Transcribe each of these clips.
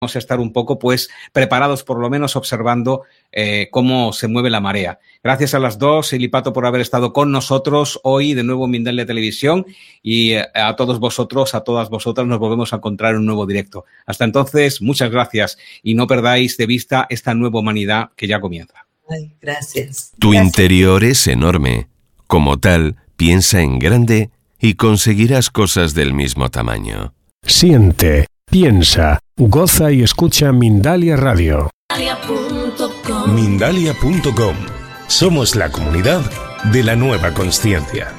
vamos a estar un poco pues preparados, por lo menos observando cómo se mueve la marea. Gracias a las dos, Elipato, por haber estado con nosotros hoy de nuevo en Mindalia Televisión, y a todos vosotros, a todas vosotras, nos volvemos a encontrar en un nuevo directo. Hasta entonces, muchas gracias y no perdáis de vista esta nueva humanidad que ya comienza. Ay, gracias. Tu interior es enorme. Como tal, piensa en grande y conseguirás cosas del mismo tamaño. Siente, piensa, goza y escucha Mindalia Radio. Mindalia.com. Somos la comunidad de la nueva consciencia.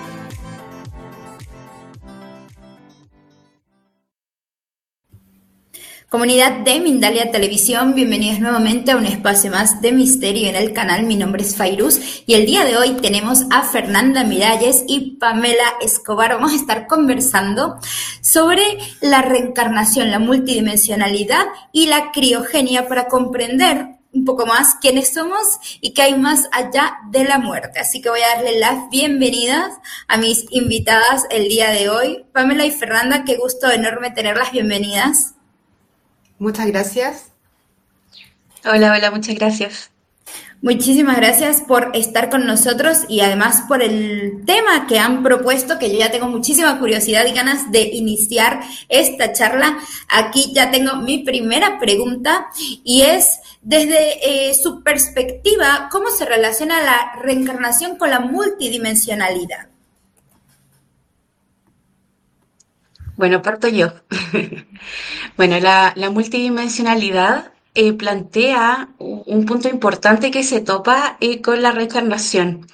Comunidad de Mindalia Televisión, bienvenidos nuevamente a un espacio más de misterio en el canal. Mi nombre es Fairuz y el día de hoy tenemos a Fernanda Miralles y Pamela Escobar. Vamos a estar conversando sobre la reencarnación, la multidimensionalidad y la criogenia para comprender un poco más quiénes somos y qué hay más allá de la muerte. Así que voy a darle las bienvenidas a mis invitadas el día de hoy. Pamela y Fernanda, qué gusto enorme tenerlas bienvenidas. Muchas gracias. Hola, muchas gracias. Muchísimas gracias por estar con nosotros y además por el tema que han propuesto, que yo ya tengo muchísima curiosidad y ganas de iniciar esta charla. Aquí ya tengo mi primera pregunta y es, desde su perspectiva, ¿cómo se relaciona la reencarnación con la multidimensionalidad? Bueno, parto yo. Bueno, la multidimensionalidad plantea un punto importante que se topa con la reencarnación.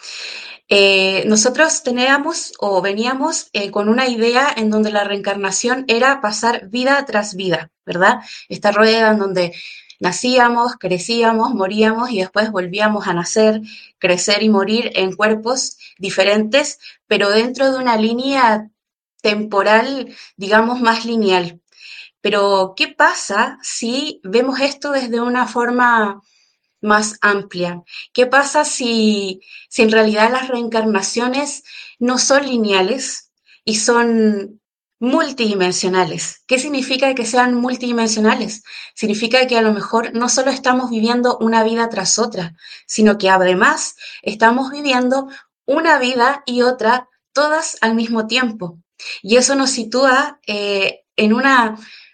Nosotros teníamos o veníamos con una idea en donde la reencarnación era pasar vida tras vida, ¿verdad? Esta rueda en donde nacíamos, crecíamos, moríamos y después volvíamos a nacer, crecer y morir en cuerpos diferentes, pero dentro de una línea temporal, digamos, más lineal. Pero, ¿qué pasa si vemos esto desde una forma más amplia? ¿Qué pasa si en realidad las reencarnaciones no son lineales y son multidimensionales? ¿Qué significa que sean multidimensionales? Significa que a lo mejor no solo estamos viviendo una vida tras otra, sino que además estamos viviendo una vida y otra todas al mismo tiempo. Y eso nos sitúa en una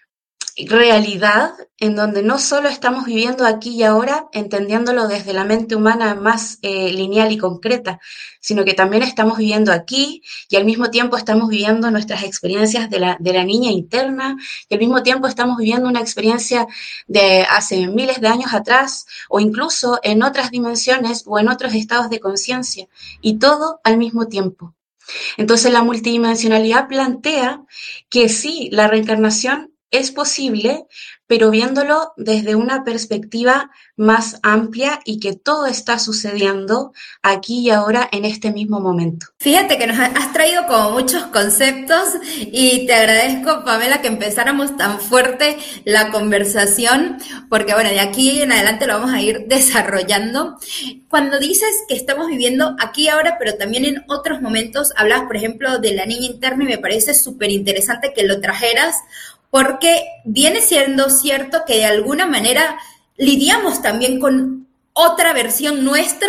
realidad en donde no solo estamos viviendo aquí y ahora, entendiéndolo desde la mente humana más lineal y concreta, sino que también estamos viviendo aquí y al mismo tiempo estamos viviendo nuestras experiencias de la niña interna y al mismo tiempo estamos viviendo una experiencia de hace miles de años atrás o incluso en otras dimensiones o en otros estados de conciencia, y todo al mismo tiempo. Entonces la multidimensionalidad plantea que sí, la reencarnación es posible, pero viéndolo desde una perspectiva más amplia y que todo está sucediendo aquí y ahora en este mismo momento. Fíjate que nos has traído como muchos conceptos y te agradezco, Pamela, que empezáramos tan fuerte la conversación, porque bueno, de aquí en adelante lo vamos a ir desarrollando. Cuando dices que estamos viviendo aquí y ahora, pero también en otros momentos, hablas, por ejemplo, de la niña interna y me parece súper interesante que lo trajeras, porque viene siendo cierto que de alguna manera lidiamos también con otra versión nuestra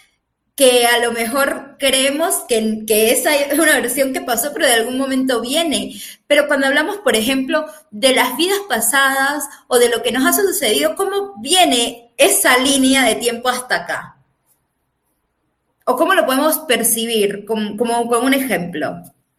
que a lo mejor creemos que esa es una versión que pasó, pero de algún momento viene. Pero cuando hablamos, por ejemplo, de las vidas pasadas o de lo que nos ha sucedido, ¿cómo viene esa línea de tiempo hasta acá? ¿O cómo lo podemos percibir como un ejemplo?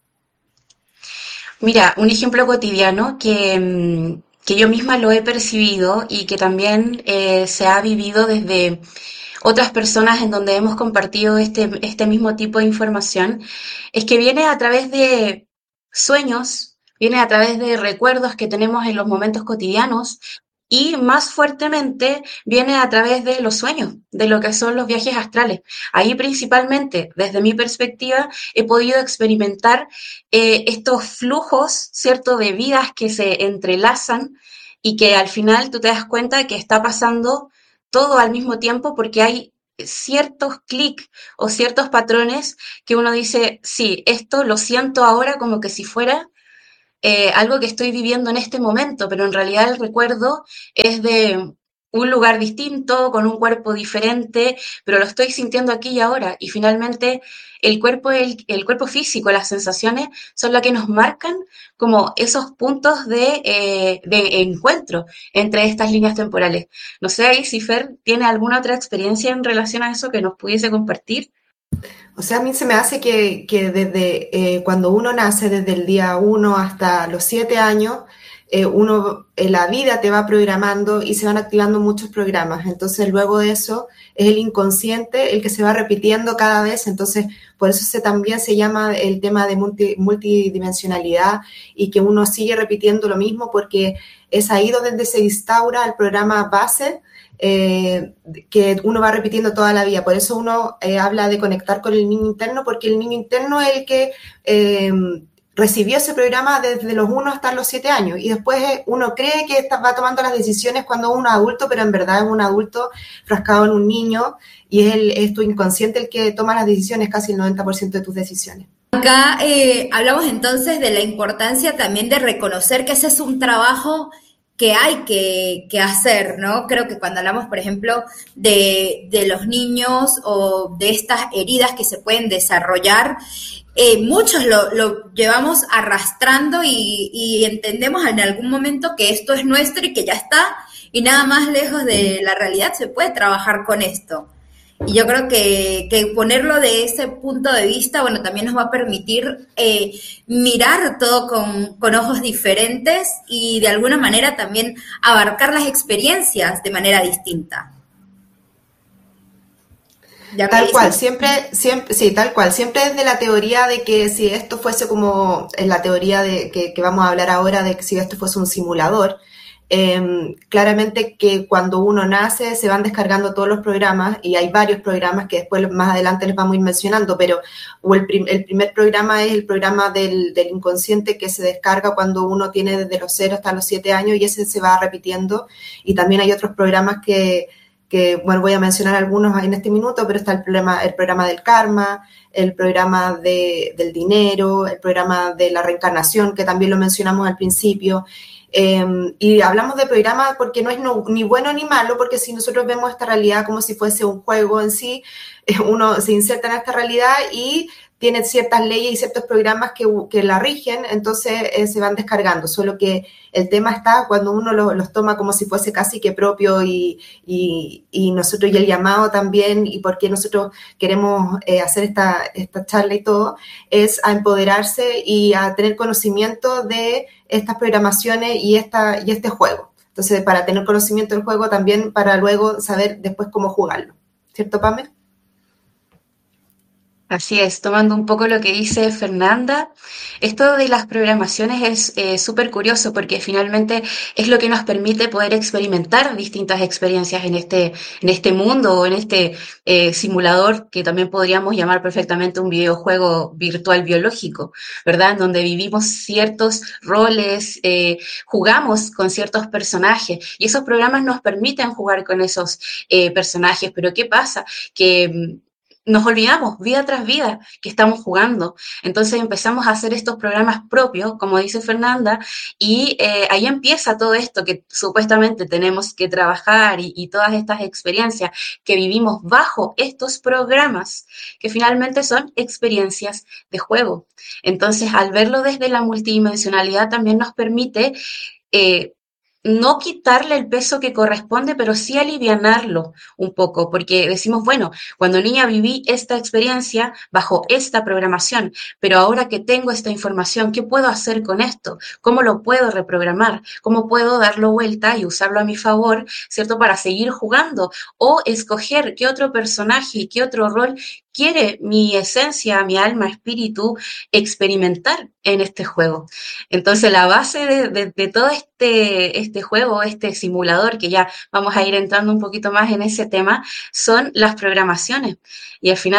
Mira, un ejemplo cotidiano que yo misma lo he percibido y que también se ha vivido desde otras personas en donde hemos compartido este mismo tipo de información, es que viene a través de sueños, viene a través de recuerdos que tenemos en los momentos cotidianos y más fuertemente viene a través de los sueños, de lo que son los viajes astrales. Ahí principalmente, desde mi perspectiva, he podido experimentar estos flujos, ¿cierto?, de vidas que se entrelazan y que al final tú te das cuenta que está pasando todo al mismo tiempo porque hay ciertos clics o ciertos patrones que uno dice, sí, esto lo siento ahora como que si fuera algo que estoy viviendo en este momento, pero en realidad el recuerdo es de un lugar distinto, con un cuerpo diferente, pero lo estoy sintiendo aquí y ahora. Y finalmente el cuerpo físico, las sensaciones son las que nos marcan como esos puntos de encuentro entre estas líneas temporales. No sé ahí si Fer tiene alguna otra experiencia en relación a eso que nos pudiese compartir. O sea, a mí se me hace que desde cuando uno nace, desde el día 1 hasta los 7 años, la vida te va programando y se van activando muchos programas. Entonces, luego de eso, es el inconsciente el que se va repitiendo cada vez. Entonces, por eso también se llama el tema de multidimensionalidad y que uno sigue repitiendo lo mismo porque es ahí donde se instaura el programa base que uno va repitiendo toda la vida. Por eso uno habla de conectar con el niño interno, porque el niño interno es el que recibió ese programa desde los 1 hasta los 7 años y después uno cree que va tomando las decisiones cuando uno es adulto, pero en verdad es un adulto frascado en un niño y es tu inconsciente el que toma las decisiones, casi el 90% de tus decisiones. Acá hablamos entonces de la importancia también de reconocer que ese es un trabajo que hay que hacer, ¿no? Creo que cuando hablamos, por ejemplo, de los niños o de estas heridas que se pueden desarrollar, muchos lo llevamos arrastrando y entendemos en algún momento que esto es nuestro y que ya está, y nada más lejos de la realidad se puede trabajar con esto. Y yo creo que ponerlo de ese punto de vista, bueno, también nos va a permitir mirar todo con ojos diferentes y de alguna manera también abarcar las experiencias de manera distinta. Tal cual, siempre, sí, tal cual. Siempre desde la teoría de que si esto fuese como en la teoría de que vamos a hablar ahora, de que si esto fuese un simulador, claramente que cuando uno nace se van descargando todos los programas y hay varios programas que después más adelante les vamos a ir mencionando, pero el primer programa es el programa del inconsciente que se descarga cuando uno tiene desde los 0 hasta los 7 años y ese se va repitiendo, y también hay otros programas que bueno, voy a mencionar algunos en este minuto, pero está el programa del karma, el programa del dinero, el programa de la reencarnación, que también lo mencionamos al principio. Y hablamos de programas porque no es ni bueno ni malo, porque si nosotros vemos esta realidad como si fuese un juego en sí, uno se inserta en esta realidad y tiene ciertas leyes y ciertos programas que la rigen, entonces se van descargando, solo que el tema está cuando uno los toma como si fuese casi que propio y nosotros, y el llamado también, y por qué nosotros queremos hacer esta charla y todo, es a empoderarse y a tener conocimiento de estas programaciones y este juego. Entonces, para tener conocimiento del juego también, para luego saber después cómo jugarlo. ¿Cierto, Pame? Así es, tomando un poco lo que dice Fernanda, esto de las programaciones es súper curioso porque finalmente es lo que nos permite poder experimentar distintas experiencias en este mundo o en este simulador que también podríamos llamar perfectamente un videojuego virtual biológico, ¿verdad? En donde vivimos ciertos roles, jugamos con ciertos personajes y esos programas nos permiten jugar con esos personajes, pero ¿qué pasa? Que nos olvidamos vida tras vida que estamos jugando. Entonces empezamos a hacer estos programas propios, como dice Fernanda, y ahí empieza todo esto que supuestamente tenemos que trabajar y todas estas experiencias que vivimos bajo estos programas, que finalmente son experiencias de juego. Entonces, al verlo desde la multidimensionalidad también nos permite no quitarle el peso que corresponde, pero sí alivianarlo un poco, porque decimos, bueno, cuando niña viví esta experiencia bajo esta programación, pero ahora que tengo esta información, ¿qué puedo hacer con esto? ¿Cómo lo puedo reprogramar? ¿Cómo puedo darlo vuelta y usarlo a mi favor, ¿cierto? Para seguir jugando o escoger qué otro personaje y qué otro rol quiere mi esencia, mi alma, espíritu experimentar en este juego. Entonces, la base de todo este juego, este simulador, que ya vamos a ir entrando un poquito más en ese tema, son las programaciones. Y al final,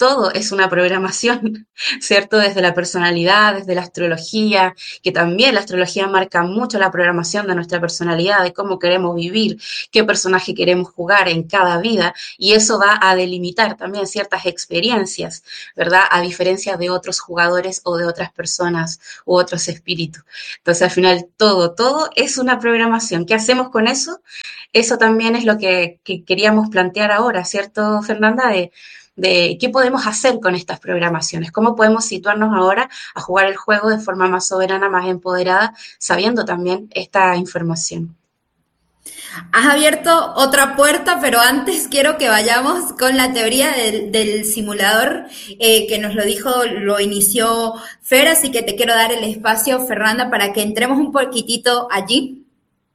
todo es una programación, ¿cierto? Desde la personalidad, desde la astrología, que también la astrología marca mucho la programación de nuestra personalidad, de cómo queremos vivir, qué personaje queremos jugar en cada vida, y eso va a delimitar también ciertas experiencias, ¿verdad? A diferencia de otros jugadores o de otras personas u otros espíritus. Entonces, al final, todo es una programación. ¿Qué hacemos con eso? Eso también es lo que queríamos plantear ahora, ¿cierto, Fernanda? De qué podemos hacer con estas programaciones, cómo podemos situarnos ahora a jugar el juego de forma más soberana, más empoderada, sabiendo también esta información. Has abierto otra puerta, pero antes quiero que vayamos con la teoría del simulador que nos lo dijo, lo inició Fer, así que te quiero dar el espacio, Fernanda, para que entremos un poquitito allí.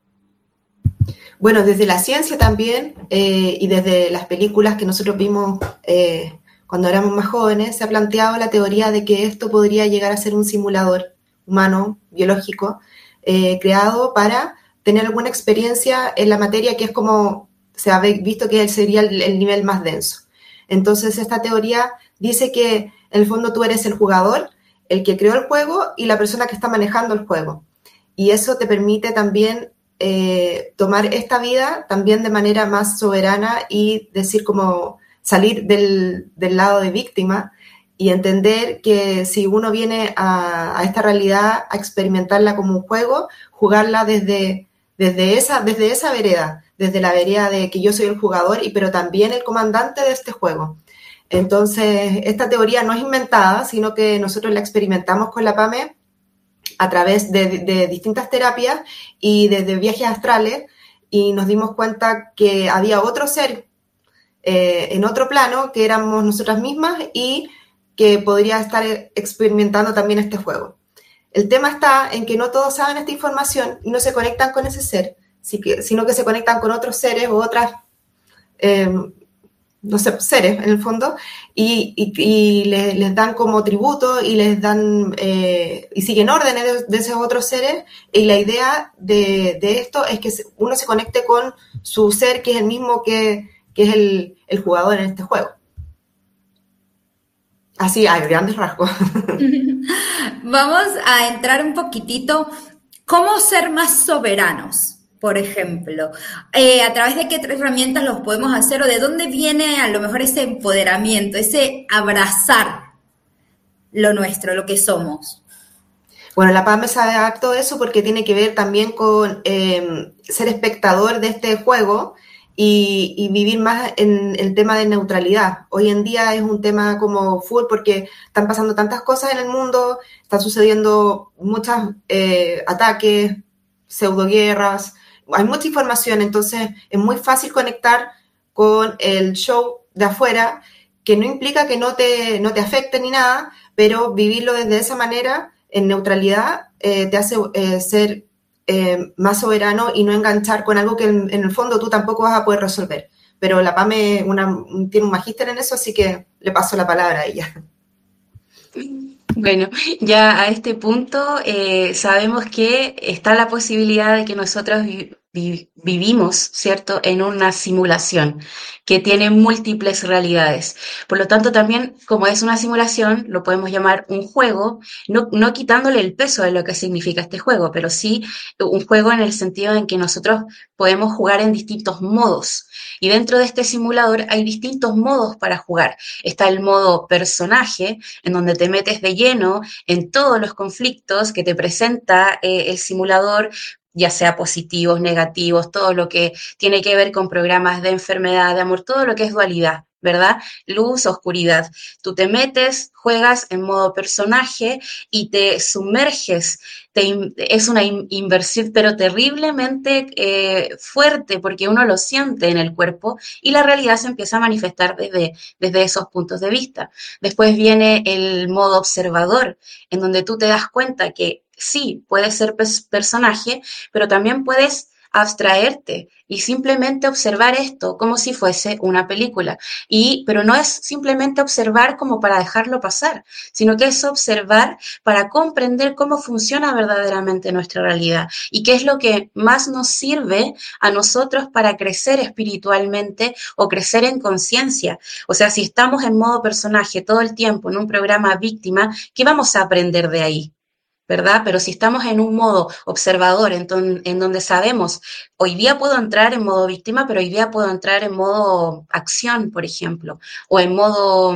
Bueno, desde la ciencia también y desde las películas que nosotros vimos cuando éramos más jóvenes, se ha planteado la teoría de que esto podría llegar a ser un simulador humano, biológico, creado para tener alguna experiencia en la materia que es como se ha visto que sería el nivel más denso. Entonces, esta teoría dice que en el fondo tú eres el jugador, el que creó el juego y la persona que está manejando el juego. Y eso te permite también tomar esta vida también de manera más soberana y decir como salir del lado de víctima y entender que si uno viene a esta realidad a experimentarla como un juego, jugarla desde esa vereda, desde la vereda de que yo soy el jugador, pero también el comandante de este juego. Entonces, esta teoría no es inventada, sino que nosotros la experimentamos con la PAME a través de distintas terapias y desde viajes astrales, y nos dimos cuenta que había otro ser en otro plano, que éramos nosotras mismas y que podría estar experimentando también este juego. El tema está en que no todos saben esta información y no se conectan con ese ser, sino que se conectan con otros seres o otras, no sé, seres en el fondo, y les dan como tributo y les dan y siguen órdenes de esos otros seres, y la idea de esto es que uno se conecte con su ser, que es el mismo que es el jugador en este juego. Así, a grandes rasgos. Vamos a entrar un poquitito, ¿cómo ser más soberanos? Por ejemplo, ¿a través de qué herramientas los podemos hacer o de dónde viene a lo mejor ese empoderamiento, ese abrazar lo nuestro, lo que somos? Bueno, la PAME sabe harto eso porque tiene que ver también con ser espectador de este juego y vivir más en el tema de neutralidad. Hoy en día es un tema como full porque están pasando tantas cosas en el mundo, están sucediendo muchos ataques, pseudoguerras, hay mucha información, entonces es muy fácil conectar con el show de afuera, que no implica que no te afecte ni nada, pero vivirlo desde esa manera, en neutralidad, te hace ser más soberano y no enganchar con algo que en el fondo tú tampoco vas a poder resolver. Pero la PAME tiene un magíster en eso, así que le paso la palabra a ella. Bueno, ya a este punto sabemos que está la posibilidad de que nosotros vivimos, ¿cierto?, en una simulación que tiene múltiples realidades. Por lo tanto, también, como es una simulación, lo podemos llamar un juego, no quitándole el peso de lo que significa este juego, pero sí un juego en el sentido en que nosotros podemos jugar en distintos modos. Y dentro de este simulador hay distintos modos para jugar. Está el modo personaje, en donde te metes de lleno en todos los conflictos que te presenta el simulador, ya sea positivos, negativos, todo lo que tiene que ver con programas de enfermedad, de amor, todo lo que es dualidad, ¿verdad? Luz, oscuridad. Tú te metes, juegas en modo personaje y te sumerges. Es una inversión, pero terriblemente fuerte, porque uno lo siente en el cuerpo y la realidad se empieza a manifestar desde esos puntos de vista. Después viene el modo observador, en donde tú te das cuenta que sí, puedes ser personaje, pero también puedes abstraerte y simplemente observar esto como si fuese una película. Pero no es simplemente observar como para dejarlo pasar, sino que es observar para comprender cómo funciona verdaderamente nuestra realidad y qué es lo que más nos sirve a nosotros para crecer espiritualmente o crecer en conciencia. O sea, si estamos en modo personaje todo el tiempo en un programa víctima, ¿qué vamos a aprender de ahí? ¿Verdad? Pero si estamos en un modo observador, en donde sabemos, hoy día puedo entrar en modo víctima, pero hoy día puedo entrar en modo acción, por ejemplo, o en modo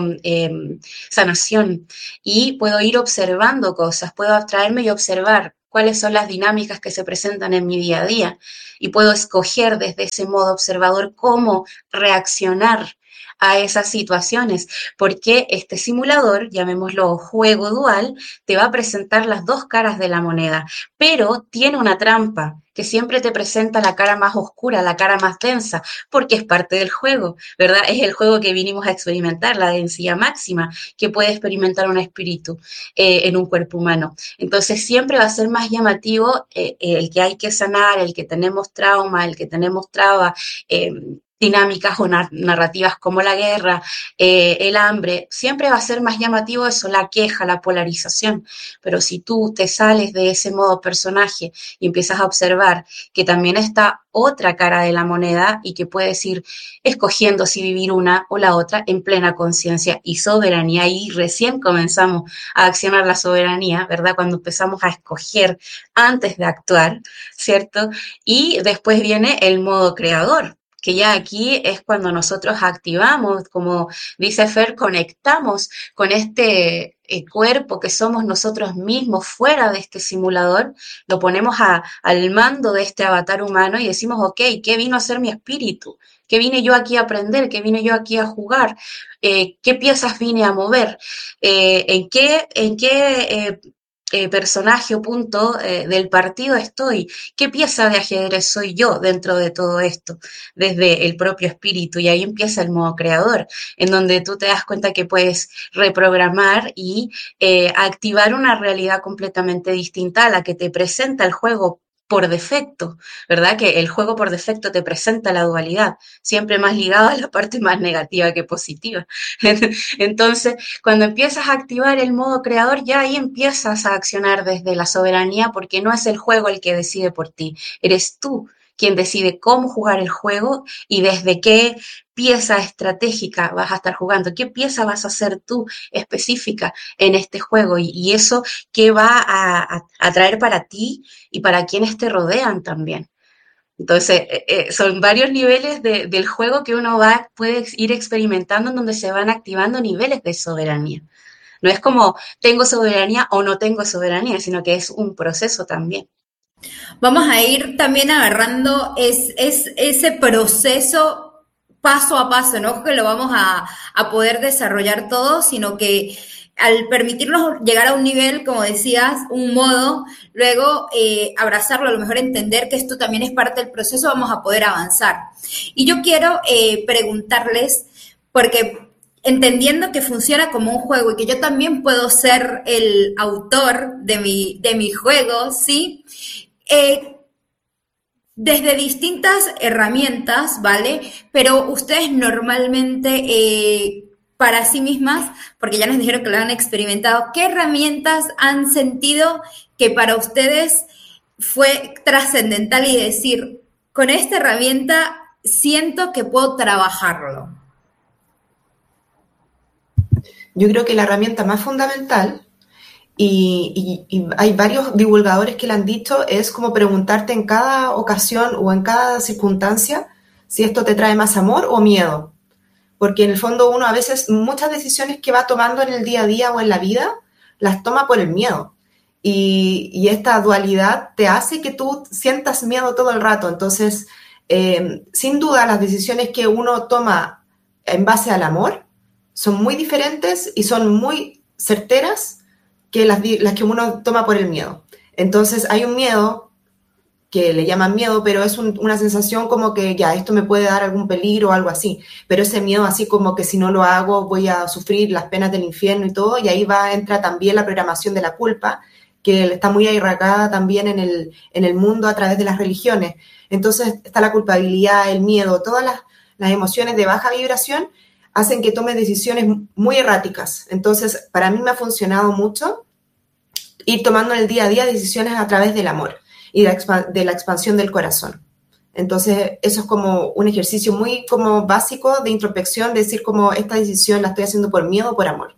sanación, y puedo ir observando cosas, puedo abstraerme y observar cuáles son las dinámicas que se presentan en mi día a día, y puedo escoger desde ese modo observador cómo reaccionar a esas situaciones, porque este simulador, llamémoslo juego dual, te va a presentar las dos caras de la moneda, pero tiene una trampa que siempre te presenta la cara más oscura, la cara más densa, porque es parte del juego, ¿verdad? Es el juego que vinimos a experimentar, la densidad máxima que puede experimentar un espíritu en un cuerpo humano. Entonces siempre va a ser más llamativo el que hay que sanar, el que tenemos trauma, el que tenemos traba, dinámicas o narrativas como la guerra, el hambre, siempre va a ser más llamativo eso, la queja, la polarización. Pero si tú te sales de ese modo personaje y empiezas a observar que también está otra cara de la moneda y que puedes ir escogiendo si vivir una o la otra en plena conciencia y soberanía, y recién comenzamos a accionar la soberanía, ¿verdad? Cuando empezamos a escoger antes de actuar, ¿cierto? Y después viene el modo creador, que ya aquí es cuando nosotros activamos, como dice Fer, conectamos con este cuerpo que somos nosotros mismos fuera de este simulador, lo ponemos al mando de este avatar humano y decimos, ok, ¿qué vino a ser mi espíritu? ¿Qué vine yo aquí a aprender? ¿Qué vine yo aquí a jugar? ¿Qué piezas vine a mover? ¿En qué personaje o punto del partido estoy? ¿Qué pieza de ajedrez soy yo dentro de todo esto? Desde el propio espíritu, y ahí empieza el modo creador, en donde tú te das cuenta que puedes reprogramar y activar una realidad completamente distinta a la que te presenta el juego por defecto, ¿verdad? Que el juego por defecto te presenta la dualidad, siempre más ligado a la parte más negativa que positiva. Entonces, cuando empiezas a activar el modo creador, ya ahí empiezas a accionar desde la soberanía, porque no es el juego el que decide por ti, eres tú quien decide cómo jugar el juego y desde qué pieza estratégica vas a estar jugando, qué pieza vas a hacer tú específica en este juego, y eso qué va a traer para ti y para quienes te rodean también. Entonces, son varios niveles del juego que uno puede ir experimentando, en donde se van activando niveles de soberanía. No es como tengo soberanía o no tengo soberanía, sino que es un proceso también. Vamos a ir también agarrando ese proceso paso a paso, no que lo vamos a poder desarrollar todo, sino que al permitirnos llegar a un nivel, como decías, un modo, luego abrazarlo, a lo mejor entender que esto también es parte del proceso, vamos a poder avanzar. Y yo quiero preguntarles, porque entendiendo que funciona como un juego y que yo también puedo ser el autor de mi juego, ¿sí? Desde distintas herramientas, ¿vale? Pero ustedes normalmente, para sí mismas, porque ya nos dijeron que lo han experimentado, ¿qué herramientas han sentido que para ustedes fue trascendental y decir, con esta herramienta siento que puedo trabajarlo? Yo creo que la herramienta más fundamental, y hay varios divulgadores que lo han dicho, es como preguntarte en cada ocasión o en cada circunstancia si esto te trae más amor o miedo. Porque en el fondo uno a veces, muchas decisiones que va tomando en el día a día o en la vida, las toma por el miedo. Y esta dualidad te hace que tú sientas miedo todo el rato. Entonces, sin duda, las decisiones que uno toma en base al amor son muy diferentes y son muy certeras que las que uno toma por el miedo. Entonces hay un miedo que le llaman miedo, pero es una sensación como que ya, esto me puede dar algún peligro o algo así, pero ese miedo así como que si no lo hago voy a sufrir las penas del infierno y todo, y ahí entra también la programación de la culpa, que está muy arraigada también en el mundo a través de las religiones. Entonces está la culpabilidad, el miedo, todas las emociones de baja vibración hacen que tomes decisiones muy erráticas. Entonces, para mí me ha funcionado mucho ir tomando en el día a día decisiones a través del amor y de la expansión del corazón. Entonces, eso es como un ejercicio muy como básico de introspección, decir como esta decisión la estoy haciendo por miedo o por amor.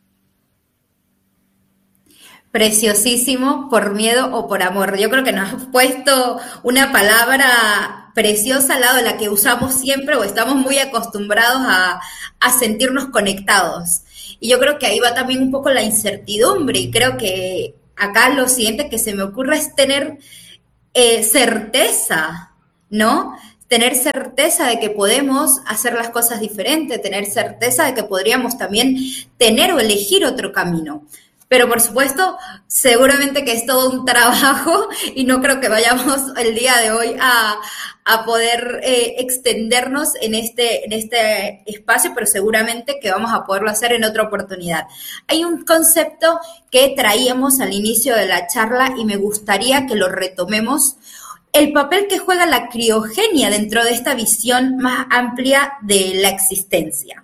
Preciosísimo, por miedo o por amor. Yo creo que nos has puesto una palabra preciosa al lado de la que usamos siempre o estamos muy acostumbrados a sentirnos conectados. Y yo creo que ahí va también un poco la incertidumbre, y creo que acá lo siguiente que se me ocurre es tener certeza, ¿no? Tener certeza de que podemos hacer las cosas diferentes, tener certeza de que podríamos también tener o elegir otro camino. Pero por supuesto, seguramente que es todo un trabajo y no creo que vayamos el día de hoy a poder extendernos en este espacio, pero seguramente que vamos a poderlo hacer en otra oportunidad. Hay un concepto que traíamos al inicio de la charla y me gustaría que lo retomemos: el papel que juega la criogenia dentro de esta visión más amplia de la existencia.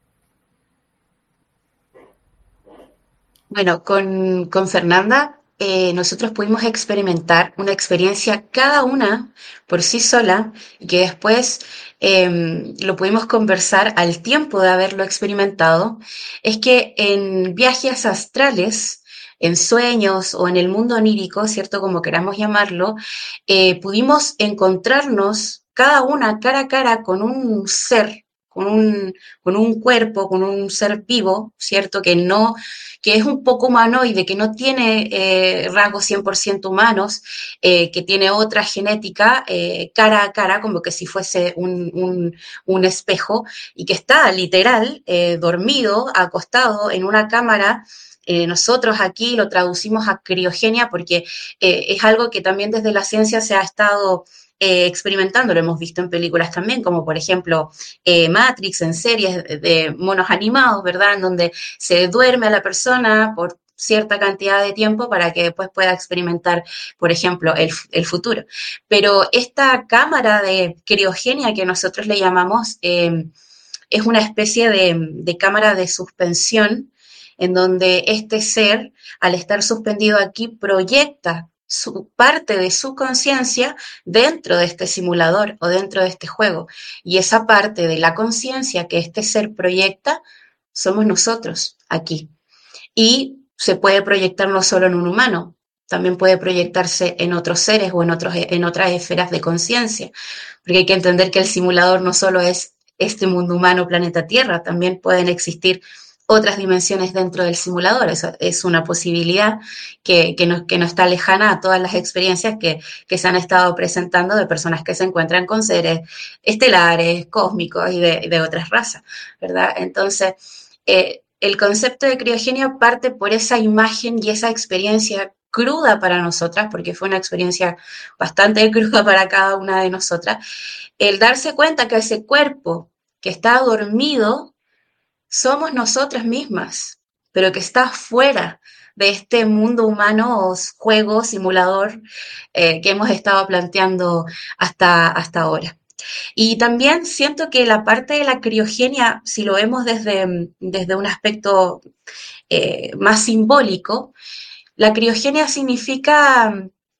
Bueno, con Fernanda, nosotros pudimos experimentar una experiencia cada una por sí sola, y que después lo pudimos conversar al tiempo de haberlo experimentado. Es que en viajes astrales, en sueños o en el mundo onírico, ¿cierto? Como queramos llamarlo, pudimos encontrarnos cada una cara a cara con un ser, con un cuerpo, con un ser vivo, ¿cierto? Que es un poco humanoide, que no tiene rasgos 100% humanos, que tiene otra genética, cara a cara, como que si fuese un espejo, y que está literal dormido, acostado en una cámara. Nosotros aquí lo traducimos a criogenia porque es algo que también desde la ciencia se ha estado experimentando, lo hemos visto en películas también, como por ejemplo Matrix, en series de monos animados, ¿verdad? En donde se duerme a la persona por cierta cantidad de tiempo para que después pueda experimentar, por ejemplo, el futuro. Pero esta cámara de criogenia que nosotros le llamamos es una especie de cámara de suspensión, en donde este ser, al estar suspendido aquí, proyecta parte de su conciencia dentro de este simulador o dentro de este juego. Y esa parte de la conciencia que este ser proyecta somos nosotros aquí. Y se puede proyectar no solo en un humano, también puede proyectarse en otros seres o en otras esferas de conciencia. Porque hay que entender que el simulador no solo es este mundo humano, planeta Tierra, también pueden existir otras dimensiones dentro del simulador. Eso es una posibilidad que no está lejana a todas las experiencias que se han estado presentando de personas que se encuentran con seres estelares, cósmicos y de otras razas, ¿verdad? Entonces, el concepto de criogenia parte por esa imagen y esa experiencia cruda para nosotras, porque fue una experiencia bastante cruda para cada una de nosotras, el darse cuenta que ese cuerpo que está dormido somos nosotras mismas, pero que está fuera de este mundo humano, juego, simulador que hemos estado planteando hasta ahora. Y también siento que la parte de la criogenia, si lo vemos desde un aspecto más simbólico, la criogenia significa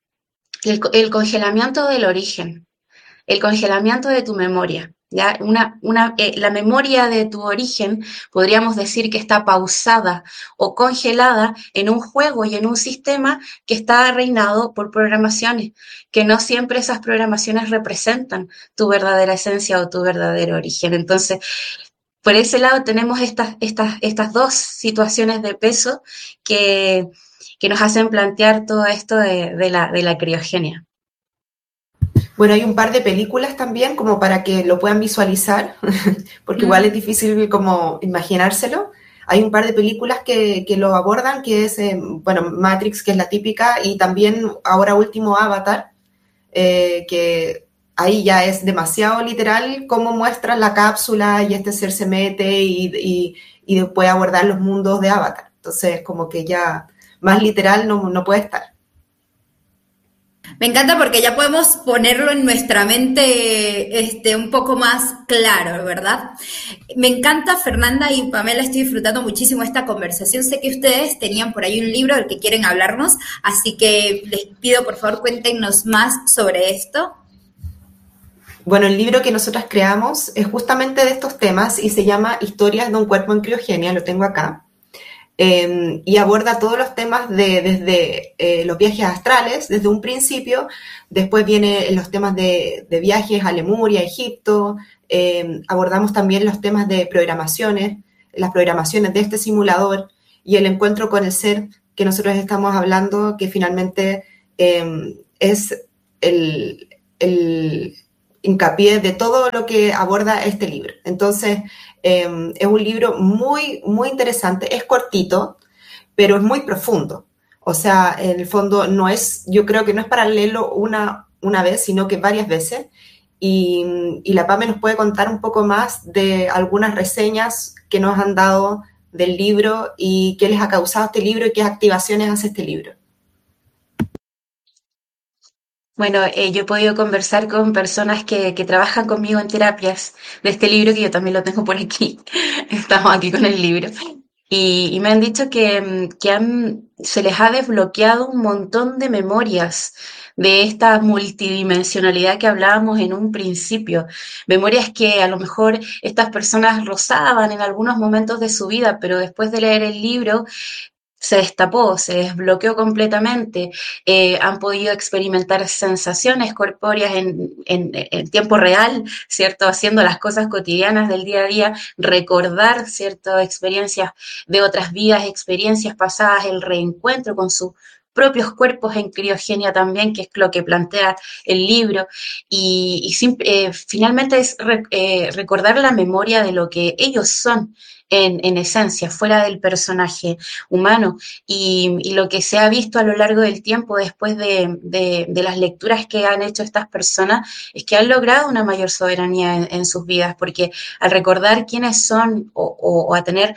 el congelamiento del origen, el congelamiento de tu memoria. ¿Ya? La memoria de tu origen podríamos decir que está pausada o congelada en un juego y en un sistema que está reinado por programaciones, que no siempre esas programaciones representan tu verdadera esencia o tu verdadero origen. Entonces, por ese lado tenemos estas dos situaciones de peso que nos hacen plantear todo esto de la criogenia. Bueno, hay un par de películas también como para que lo puedan visualizar, porque igual es difícil como imaginárselo. Hay un par de películas que lo abordan, que es, bueno, Matrix, que es la típica, y también ahora último Avatar, que ahí ya es demasiado literal cómo muestran la cápsula y este ser se mete y puede abordar los mundos de Avatar. Entonces, como que ya más literal no puede estar. Me encanta porque ya podemos ponerlo en nuestra mente un poco más claro, ¿verdad? Me encanta, Fernanda y Pamela, estoy disfrutando muchísimo esta conversación. Sé que ustedes tenían por ahí un libro del que quieren hablarnos, así que les pido, por favor, cuéntenos más sobre esto. Bueno, el libro que nosotras creamos es justamente de estos temas y se llama Historias de un cuerpo en criogenia, lo tengo acá. Y aborda todos los temas desde los viajes astrales, desde un principio, después vienen los temas de viajes a Lemuria, Egipto, abordamos también los temas de programaciones, las programaciones de este simulador y el encuentro con el ser que nosotros estamos hablando, que finalmente es el hincapié de todo lo que aborda este libro. Entonces, es un libro muy, muy interesante, es cortito, pero es muy profundo. O sea, en el fondo yo creo que no es para leerlo una vez, sino que varias veces. Y la Pame nos puede contar un poco más de algunas reseñas que nos han dado del libro y qué les ha causado este libro y qué activaciones hace este libro. Bueno, yo he podido conversar con personas que trabajan conmigo en terapias de este libro, que yo también lo tengo por aquí. Estamos aquí con el libro. Y me han dicho que se les ha desbloqueado un montón de memorias de esta multidimensionalidad que hablábamos en un principio. Memorias que a lo mejor estas personas rozaban en algunos momentos de su vida, pero después de leer el libro se destapó, se desbloqueó completamente, han podido experimentar sensaciones corpóreas en tiempo real, ¿cierto? Haciendo las cosas cotidianas del día a día, recordar, ¿cierto? Experiencias de otras vidas, experiencias pasadas, el reencuentro con sus propios cuerpos en criogenia también, que es lo que plantea el libro, y finalmente es recordar la memoria de lo que ellos son, en esencia, fuera del personaje humano. Y lo que se ha visto a lo largo del tiempo después de las lecturas que han hecho estas personas es que han logrado una mayor soberanía en sus vidas, porque al recordar quiénes son o a tener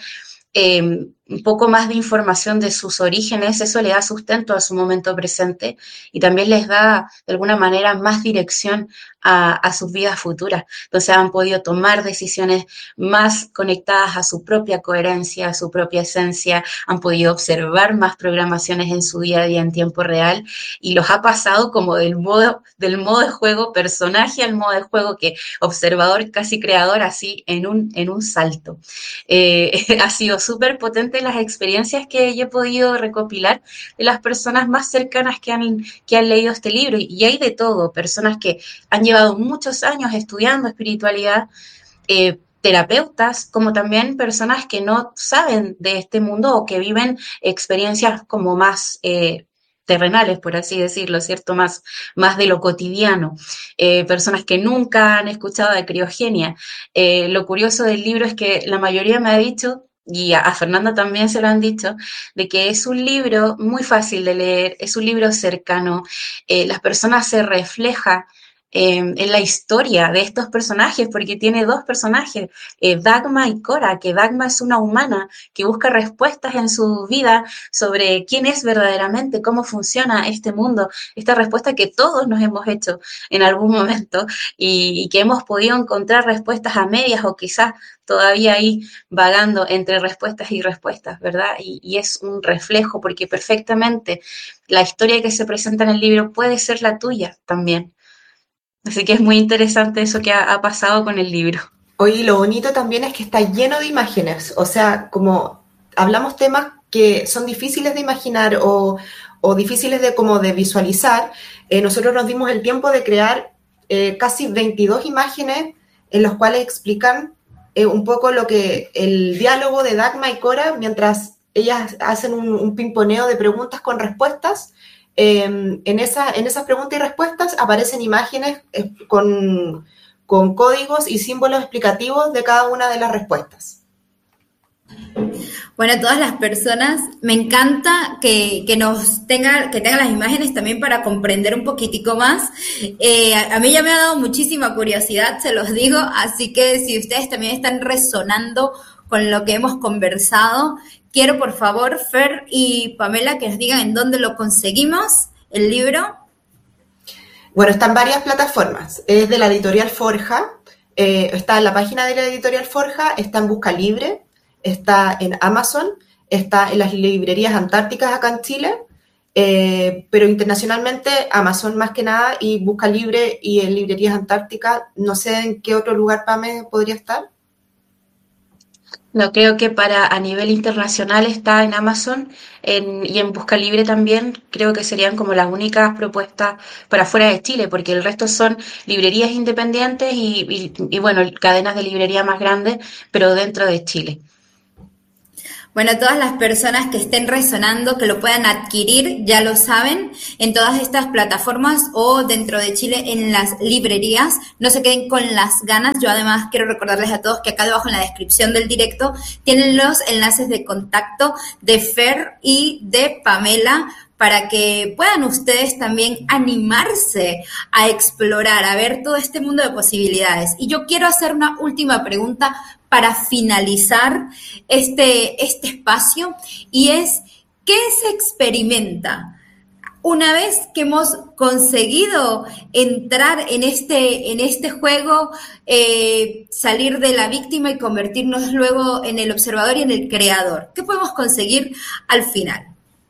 un poco más de información de sus orígenes, eso le da sustento a su momento presente y también les da de alguna manera más dirección a sus vidas futuras. Entonces han podido tomar decisiones más conectadas a su propia coherencia, a su propia esencia, han podido observar más programaciones en su día a día en tiempo real y los ha pasado como del modo de juego personaje al modo de juego que observador, casi creador, así en un salto. Ha sido súper potente las experiencias que yo he podido recopilar de las personas más cercanas que han leído este libro, y hay de todo, personas que han llevado muchos años estudiando espiritualidad, terapeutas, como también personas que no saben de este mundo o que viven experiencias como más terrenales, por así decirlo, ¿cierto? Más de lo cotidiano. Personas que nunca han escuchado de criogenia. Lo curioso del libro es que la mayoría me ha dicho, y a Fernanda también se lo han dicho, de que es un libro muy fácil de leer, es un libro cercano, las personas se reflejan en la historia de estos personajes, porque tiene dos personajes, Dagma y Cora, que Dagma es una humana que busca respuestas en su vida sobre quién es verdaderamente, cómo funciona este mundo, esta respuesta que todos nos hemos hecho en algún momento y que hemos podido encontrar respuestas a medias o quizás todavía ahí vagando entre respuestas y respuestas, ¿verdad? Y es un reflejo, porque perfectamente la historia que se presenta en el libro puede ser la tuya también. Así que es muy interesante eso que ha pasado con el libro. Oye, lo bonito también es que está lleno de imágenes, o sea, como hablamos temas que son difíciles de imaginar o difíciles de visualizar, nosotros nos dimos el tiempo de crear casi 22 imágenes en las cuales explican un poco lo que el diálogo de Dagma y Cora, mientras ellas hacen un pimponeo de preguntas con respuestas. En esas preguntas y respuestas aparecen imágenes con códigos y símbolos explicativos de cada una de las respuestas. Bueno, todas las personas, me encanta que tengan las imágenes también para comprender un poquitico más. A mí ya me ha dado muchísima curiosidad, se los digo, así que si ustedes también están resonando con lo que hemos conversado, quiero por favor, Fer y Pamela, que nos digan en dónde lo conseguimos, el libro. Bueno, está en varias plataformas. Es de la editorial Forja, está en la página de la editorial Forja, está en Busca Libre, está en Amazon, está en las librerías antárticas acá en Chile, pero internacionalmente Amazon más que nada y Busca Libre y en librerías antárticas. No sé en qué otro lugar, Pame, podría estar. No, creo que a nivel internacional está en Amazon y en Busca Libre también. Creo que serían como las únicas propuestas para fuera de Chile, porque el resto son librerías independientes y bueno, cadenas de librería más grandes, pero dentro de Chile. Bueno, todas las personas que estén resonando, que lo puedan adquirir, ya lo saben, en todas estas plataformas o dentro de Chile en las librerías. No se queden con las ganas. Yo además quiero recordarles a todos que acá debajo en la descripción del directo tienen los enlaces de contacto de Fer y de Pamela para que puedan ustedes también animarse a explorar, a ver todo este mundo de posibilidades. Y yo quiero hacer una última pregunta para finalizar este espacio, y es, ¿qué se experimenta una vez que hemos conseguido entrar en este juego, salir de la víctima y convertirnos luego en el observador y en el creador? ¿Qué podemos conseguir al final?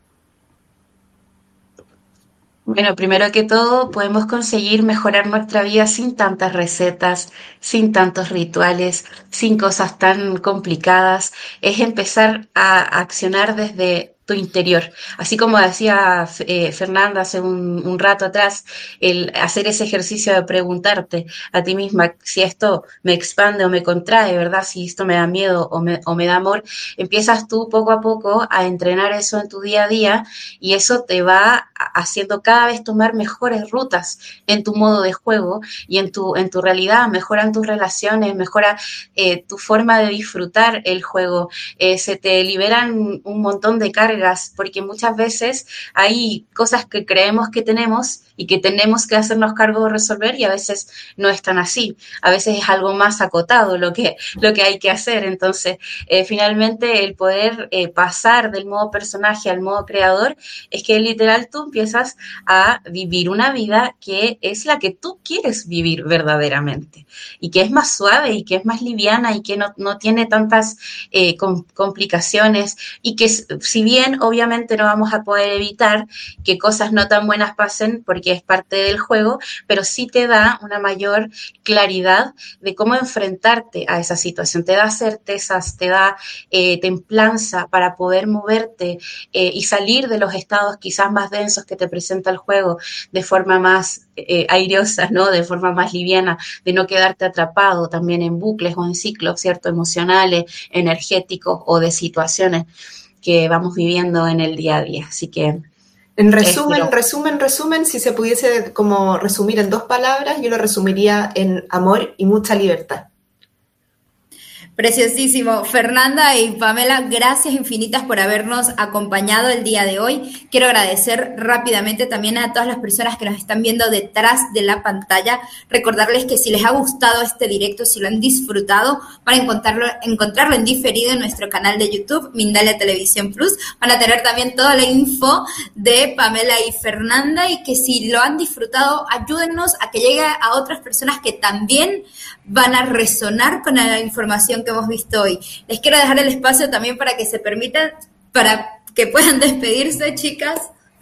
Bueno, primero que todo, podemos conseguir mejorar nuestra vida sin tantas recetas, sin tantos rituales, sin cosas tan complicadas. Es empezar a accionar desde tu interior. Así como decía Fernanda hace un rato atrás, el hacer ese ejercicio de preguntarte a ti misma si esto me expande o me contrae, ¿verdad? Si esto me da miedo o me da amor. Empiezas tú poco a poco a entrenar eso en tu día a día y eso te va haciendo cada vez tomar mejores rutas en tu modo de juego y en tu realidad. Mejoran tus relaciones, mejora tu forma de disfrutar el juego. Se te liberan un montón de cargas, porque muchas veces hay cosas que creemos que tenemos y que tenemos que hacernos cargo de resolver y a veces no es tan así. A veces es algo más acotado lo que hay que hacer. Entonces, finalmente el poder pasar del modo personaje al modo creador es que literal tú empiezas a vivir una vida que es la que tú quieres vivir verdaderamente y que es más suave y que es más liviana y que no tiene tantas complicaciones y que si bien obviamente no vamos a poder evitar que cosas no tan buenas pasen porque es parte del juego, pero sí te da una mayor claridad de cómo enfrentarte a esa situación, te da certezas, te da templanza para poder moverte y salir de los estados quizás más densos que te presenta el juego de forma más airiosa, ¿no? De forma más liviana, de no quedarte atrapado también en bucles o en ciclos, ¿cierto? Emocionales, energéticos o de situaciones que vamos viviendo en el día a día. Así que... En resumen, si se pudiese como resumir en 2 palabras, yo lo resumiría en amor y mucha libertad. Preciosísimo. Fernanda y Pamela, gracias infinitas por habernos acompañado el día de hoy. Quiero agradecer rápidamente también a todas las personas que nos están viendo detrás de la pantalla. Recordarles que si les ha gustado este directo, si lo han disfrutado, van a encontrarlo en diferido en nuestro canal de YouTube, Mindalia Televisión Plus. Van a tener también toda la info de Pamela y Fernanda y que si lo han disfrutado, ayúdennos a que llegue a otras personas que también van a resonar con la información que hemos visto hoy. Les quiero dejar el espacio también para que se permitan, para que puedan despedirse, chicas.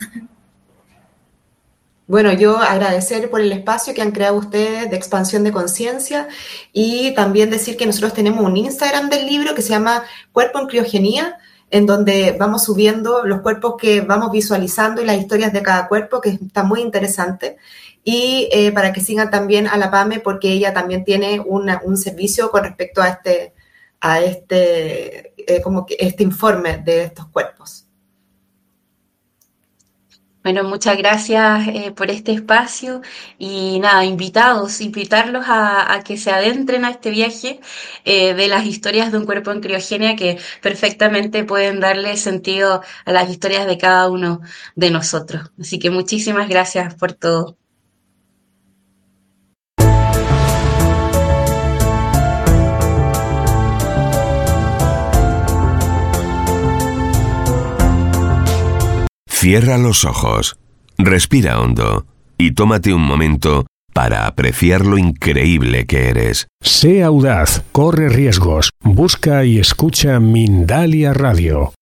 Bueno, yo agradecer por el espacio que han creado ustedes de expansión de conciencia y también decir que nosotros tenemos un Instagram del libro que se llama Cuerpo en Criogenía, en donde vamos subiendo los cuerpos que vamos visualizando y las historias de cada cuerpo, que está muy interesante. Y para que sigan también a la PAME, porque ella también tiene un servicio con respecto a este informe de estos cuerpos. Bueno, muchas gracias por este espacio y nada, invitarlos a que se adentren a este viaje de las historias de un cuerpo en criogenia que perfectamente pueden darle sentido a las historias de cada uno de nosotros. Así que muchísimas gracias por todo. Cierra los ojos, respira hondo y tómate un momento para apreciar lo increíble que eres. Sé audaz, corre riesgos, busca y escucha Mindalia Radio.